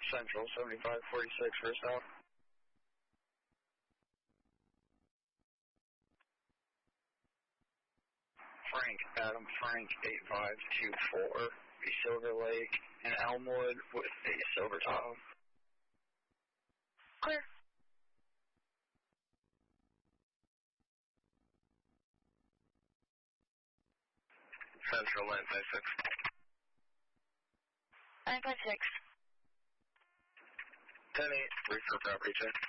Central 7546 for South. Frank, Adam Frank 8524, be Silver Lake and Elmwood with a Silver Tahoe. Clear. Central 956. 956. 10-8, reefer property check.